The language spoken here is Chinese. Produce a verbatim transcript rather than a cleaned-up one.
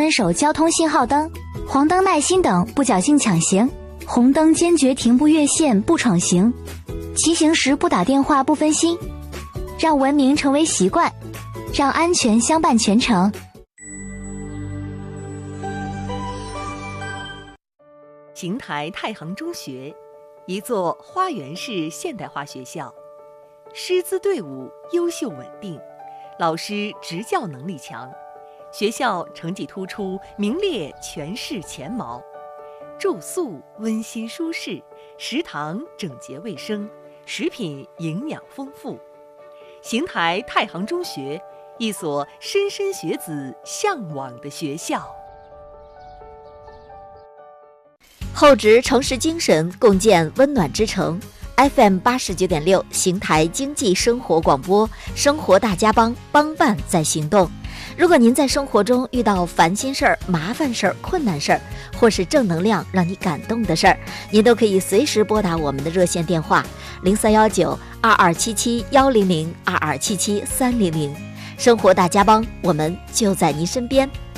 遵守交通信号灯，黄灯耐心等，不侥幸抢行；红灯坚决停不越线，不闯行。骑行时不打电话，不分心，让文明成为习惯，让安全相伴全程。 邢台太行中学，一座花园式现代化学校，师资队伍优秀稳定，老师执教能力强，学校成绩突出，名列全市前茅。住宿温馨舒适，食堂整洁卫生，食品营养丰富。邢台太行中学，一所莘莘学子向往的学校。 厚植诚实精神，共建温暖之城。F M 八十九点六，邢台经济生活广播，生活大家帮，帮办在行动。如果您在生活中遇到烦心事儿、麻烦事儿、困难事儿，或是正能量让你感动的事儿，您都可以随时拨打我们的热线电话零三幺九二二七七幺零零二二七七三零零。生活大家帮，我们就在您身边。